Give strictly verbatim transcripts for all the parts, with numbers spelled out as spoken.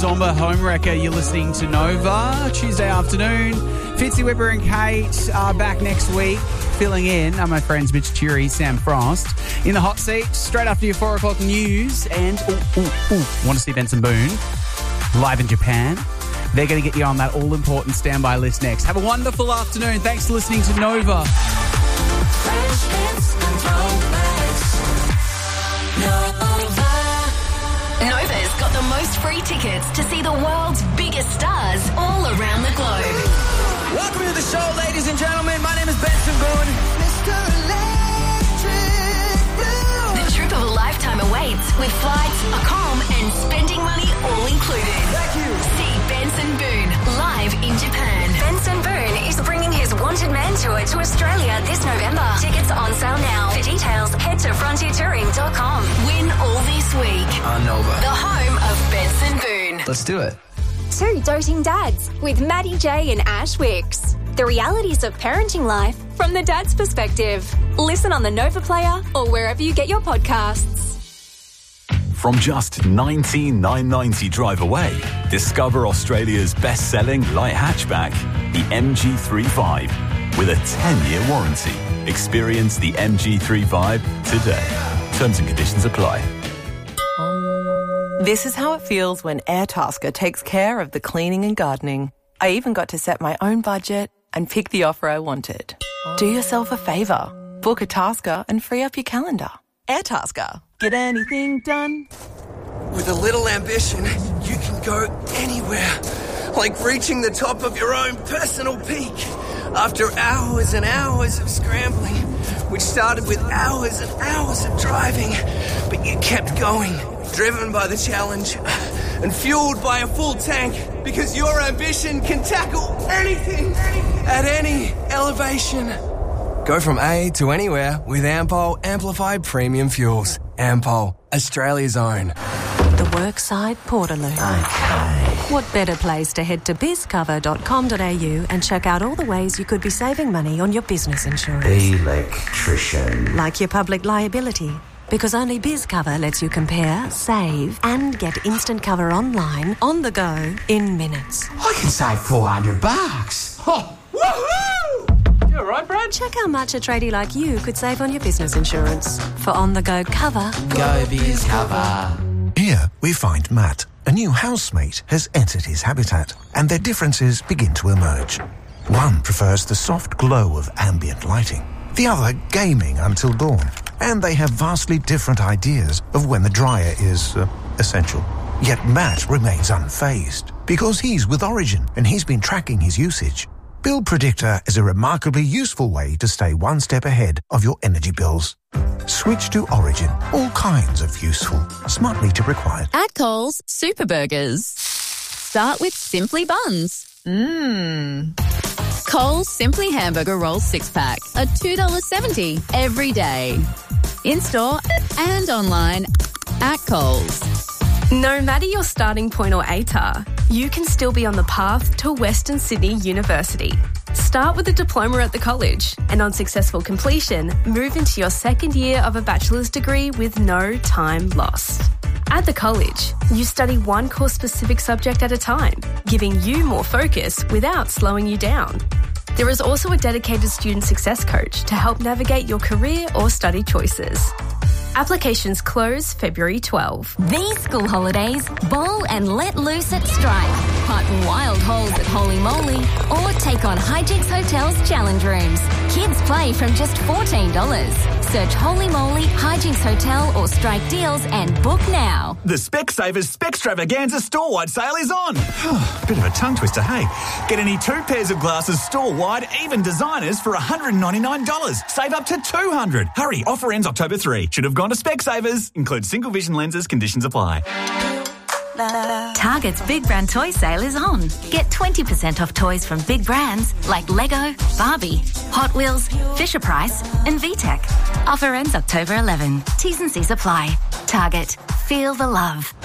somber home wrecker. You're listening to Nova, Tuesday afternoon. Fitzy, Whipper and Kate are back next week. Filling in are my friends Mitch Tury, Sam Frost. In the hot seat, straight after your four o'clock news. And, ooh, ooh, ooh, want to see Benson Boone live in Japan? They're going to get you on that all-important standby list next. Have a wonderful afternoon. Thanks for listening to Nova. Nova's got the most free tickets to see the world's biggest stars all around the globe. Welcome to the show, ladies and gentlemen. My name is Benson Boone. Mister Electric Blue. The trip of a lifetime awaits with flights, accom and spending money all included. Thank you. See Benson Boone live in Japan. Benson Boone is bringing his Wanted Man tour to Australia this November. Tickets on sale now. For details, head to frontier touring dot com. Win all this week. On Nova. The home of Benson Boone. Let's do it. Two Doting Dads with Maddie J and Ash Wicks. The realities of parenting life from the dad's perspective. Listen on the Nova Player or wherever you get your podcasts. From just nineteen thousand nine hundred ninety drive away, discover Australia's best-selling light hatchback, the M G thirty-five, with a ten-year warranty. Experience the M G thirty-five today. Terms and conditions apply. This is how it feels when Airtasker takes care of the cleaning and gardening. I even got to set my own budget and pick the offer I wanted. Do yourself a favour. Book a Tasker and free up your calendar. Airtasker. Get anything done. With a little ambition, you can go anywhere. Like reaching the top of your own personal peak. After hours and hours of scrambling, which started with hours and hours of driving, but you kept going. Driven by the challenge and fueled by a full tank, because your ambition can tackle anything at any elevation. Go from A to anywhere with Ampol Amplified Premium Fuels. Ampol, Australia's own. The Workside Portaloo. Okay. What better place to head to biz cover dot com dot a u and check out all the ways you could be saving money on your business insurance. Electrician. Like your public liability. Because only BizCover lets you compare, save, and get instant cover online, on the go, in minutes. I can save four hundred bucks. Oh, woohoo! You all right, Brad? Check how much a tradie like you could save on your business insurance. For on-the-go cover, Go BizCover. Here we find Matt. A new housemate has entered his habitat, and their differences begin to emerge. One prefers the soft glow of ambient lighting, the other gaming until dawn. And they have vastly different ideas of when the dryer is uh, essential. Yet Matt remains unfazed because he's with Origin and he's been tracking his usage. Bill Predictor is a remarkably useful way to stay one step ahead of your energy bills. Switch to Origin. All kinds of useful, smart meter required. At Coles, Super Burgers start with Simply Buns. Mmm. Coles Simply Hamburger Rolls six-pack are two dollars seventy every day. In-store and online at Coles. No matter your starting point or A T A R, you can still be on the path to Western Sydney University. Start with a diploma at the college and on successful completion, move into your second year of a bachelor's degree with no time lost. At the college, you study one course-specific subject at a time, giving you more focus without slowing you down. There is also a dedicated student success coach to help navigate your career or study choices. Applications close February twelfth. These school holidays, bowl and let loose at Strike. Hunt wild holes at Holy Moly or take on Hijinks Hotel's challenge rooms. Kids play from just fourteen dollars. Search Holy Moly, Hijinks Hotel or Strike deals and book now. The Specsavers Specstravaganza store-wide sale is on. Bit of a tongue twister, hey? Get any two pairs of glasses store-wide, even designers, for one hundred ninety-nine dollars. Save up to two hundred dollars. Hurry, offer ends October third. Should have gone to Specsavers. Includes single vision lenses, conditions apply. Target's Big Brand Toy Sale is on. Get twenty percent off toys from big brands like Lego, Barbie, Hot Wheels, Fisher-Price and V TEC. Offer ends October eleventh. T's and C's apply. Target. Feel the love.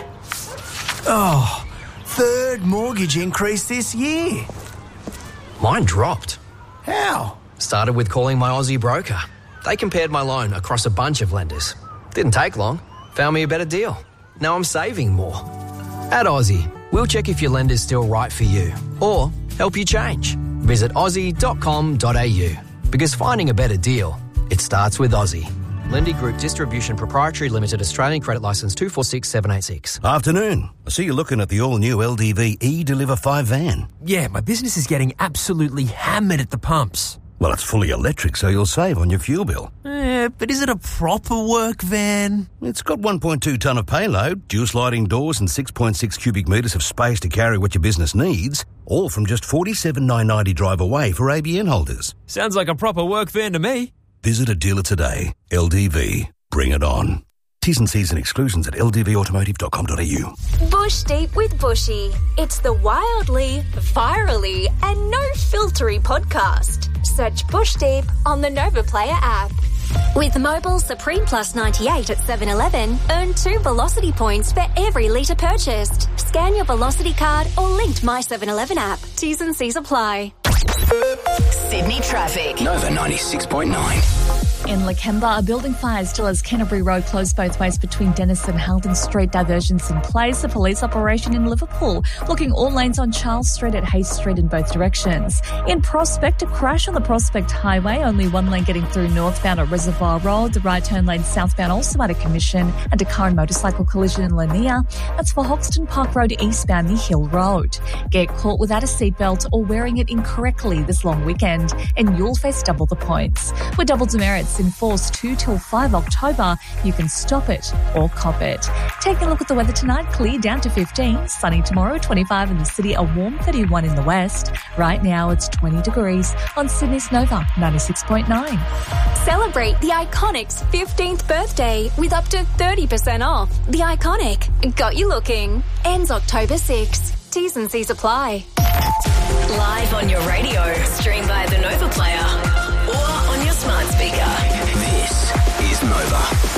Oh, third mortgage increase this year. Mine dropped. How? Started with calling my Aussie broker. They compared my loan across a bunch of lenders. Didn't take long. Found me a better deal. Now I'm saving more. At Aussie, we'll check if your lender's still right for you or help you change. Visit aussie dot com dot a u because finding a better deal, it starts with Aussie. Lendi Group Distribution Proprietary Limited, Australian Credit Licence two four six seven eight six. Afternoon. I see you're looking at the all-new L D V E-Deliver five van. Yeah, my business is getting absolutely hammered at the pumps. Well, it's fully electric, so you'll save on your fuel bill. Eh, but is it a proper work van? It's got one point two tonne of payload, dual sliding doors and six point six cubic metres of space to carry what your business needs, all from just forty-seven thousand nine hundred ninety drive away for A B N holders. Sounds like a proper work van to me. Visit a dealer today. L D V. Bring it on. T's and C's and exclusions at l d v automotive dot com dot a u. Bush Deep with Bushy. It's the wildly, virally, and no-filtery podcast. Search Bush Deep on the Nova Player app. With Mobile Supreme Plus ninety-eight at seven eleven, earn two Velocity points for every litre purchased. Scan your Velocity card or linked My seven eleven app. T's and C's apply. Sydney traffic. Nova ninety-six point nine. In Lakemba, a building fire still has Canterbury Road closed both ways between Dennis and Halden Street. Diversions in place. A police operation in Liverpool, blocking all lanes on Charles Street at Hayes Street in both directions. In Prospect, a crash on the Prospect Highway. Only one lane getting through northbound at Reservoir Road. The right turn lane southbound also at a commission. And a car and motorcycle collision in Lanier. That's for Hoxton Park Road eastbound near Hill Road. Get caught without a seatbelt or wearing it incorrectly this long weekend, and you'll face double the points. With double demerits in force two till five October, you can stop it or cop it. Take a look at the weather tonight. Clear down to fifteen. Sunny tomorrow, twenty-five in the city, a warm thirty-one in the west. Right now it's twenty degrees on Sydney's Nova ninety-six point nine. Celebrate the Iconic's fifteenth birthday with up to thirty percent off. The Iconic got you looking. Ends October sixth. T's and C's apply. Live on your radio, stream via the Nova Player or on your smart speaker. This is Nova.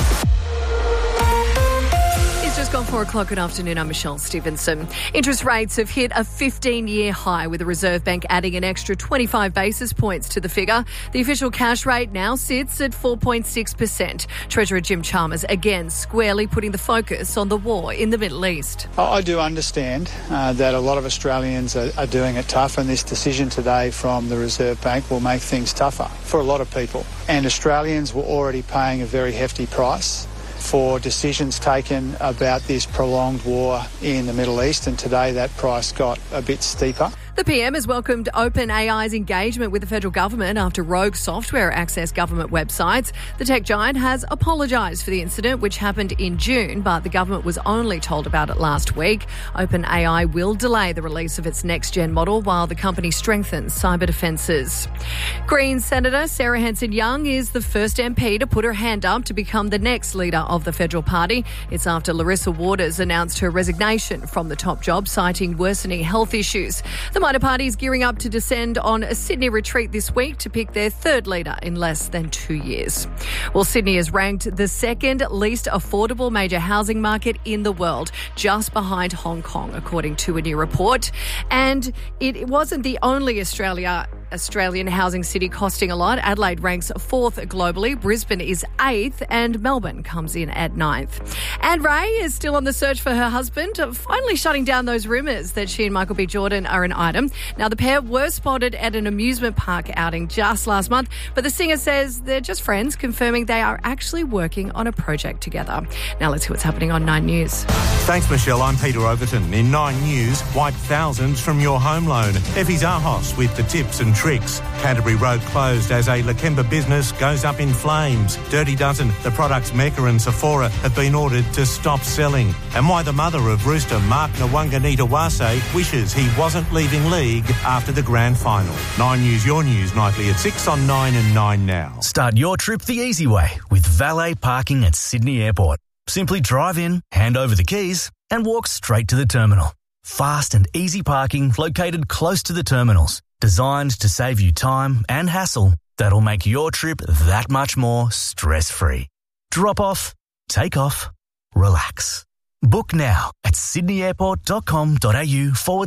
It's just gone four o'clock. Good afternoon. I'm Michelle Stevenson. Interest rates have hit a fifteen-year high, with the Reserve Bank adding an extra twenty-five basis points to the figure. The official cash rate now sits at four point six percent. Treasurer Jim Chalmers again squarely putting the focus on the war in the Middle East. I do understand uh, that a lot of Australians are, are doing it tough, and this decision today from the Reserve Bank will make things tougher for a lot of people. And Australians were already paying a very hefty price for decisions taken about this prolonged war in the Middle East, and today that price got a bit steeper. The P M has welcomed OpenAI's engagement with the federal government after rogue software accessed government websites. The tech giant has apologised for the incident, which happened in June, but the government was only told about it last week. OpenAI will delay the release of its next-gen model while the company strengthens cyber defences. Greens Senator Sarah Hanson-Young is the first M P to put her hand up to become the next leader of the federal party. It's after Larissa Waters announced her resignation from the top job, citing worsening health issues. The minor party is gearing up to descend on a Sydney retreat this week to pick their third leader in less than two years. Well, Sydney is ranked the second least affordable major housing market in the world, just behind Hong Kong, according to a new report. And it wasn't the only Australia Australian housing city costing a lot. Adelaide ranks fourth globally, Brisbane is eighth, and Melbourne comes in at ninth. Anne Ray is still on the search for her husband, finally shutting down those rumours that she and Michael B. Jordan are an item. Now, the pair were spotted at an amusement park outing just last month, but the singer says they're just friends, confirming they are actually working on a project together. Now let's see what's happening on Nine News. Thanks, Michelle. I'm Peter Overton. In Nine News, wipe thousands from your home loan. Effie Zahos with the tips and tricks. Canterbury Road closed as a Lakemba business goes up in flames. Dirty Dozen, the products Mecca and Sephora have been ordered to stop selling. And why the mother of rooster Mark Nwanganita-Wase wishes he wasn't leaving league after the grand final. Nine News, your news nightly at six on Nine and Nine now. Start your trip the easy way with valet parking at Sydney Airport. Simply drive in, hand over the keys, and walk straight to the terminal. Fast and easy parking located close to the terminals, designed to save you time and hassle that'll make your trip that much more stress-free. Drop off, take off, relax. Book now at sydney airport dot com dot a u forward